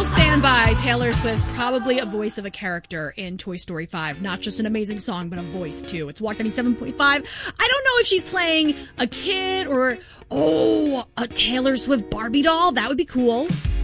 stand by Taylor Swift's probably a voice of a character in Toy Story 5. Not just an amazing song, but a voice, too. It's Walk 97.5. I don't know if she's playing a kid or, a Taylor Swift Barbie doll. That would be cool.